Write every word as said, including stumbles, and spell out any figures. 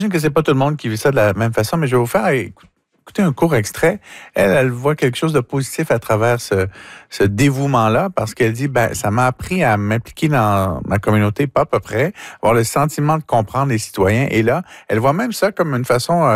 que c'est pas tout le monde qui vit ça de la même façon, mais je vais vous faire écou- écouter un court extrait. Elle, elle voit quelque chose de positif à travers ce, ce dévouement-là parce qu'elle dit, ben, ça m'a appris à m'impliquer dans ma communauté, pas à peu près, avoir le sentiment de comprendre les citoyens. Et là, elle voit même ça comme une façon